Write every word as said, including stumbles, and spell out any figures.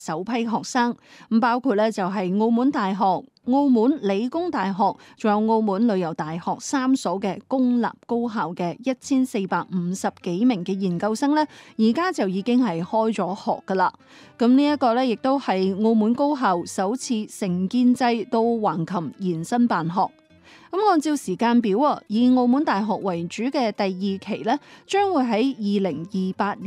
首批學生，咁包括咧就係澳門大學、澳門理工大學，仲有澳門旅遊大學三所嘅公立高校嘅一千四百五十幾名嘅研究生咧，而家就已經係開咗學噶啦。咁呢一個咧，亦都係澳門高校首次承建制到橫琴延伸辦學。咁按照時間表啊，以澳門大學為主嘅第二期咧，將會喺二零二八年